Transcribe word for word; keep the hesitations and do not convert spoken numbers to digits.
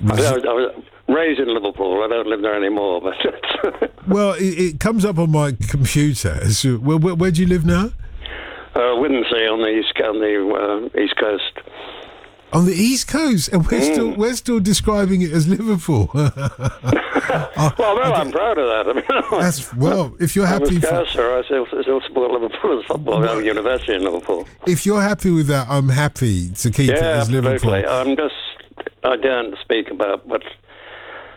I, Was, I, was, I was raised in Liverpool. I don't live there anymore. But well, it, it comes up on my computer. So, where, where, where do you live now? Uh, Widensea on the east on the uh, east coast. On the east coast, and we're mm. still we're still describing it as Liverpool. oh, well, no, I'm proud of that. I mean, that's well. If you're happy, I'm a Scouser, I still, still support Liverpool as football. I have a university in Liverpool. If you're happy with that, I'm happy to keep yeah, it as absolutely. Liverpool. I'm just I don't speak about what